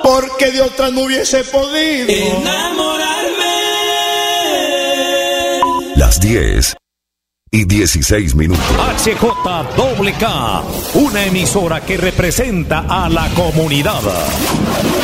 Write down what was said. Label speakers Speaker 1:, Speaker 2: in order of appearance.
Speaker 1: porque de otra no hubiese podido
Speaker 2: enamorarme.
Speaker 3: Las 10:16.
Speaker 4: HJWK, una emisora que representa a la comunidad.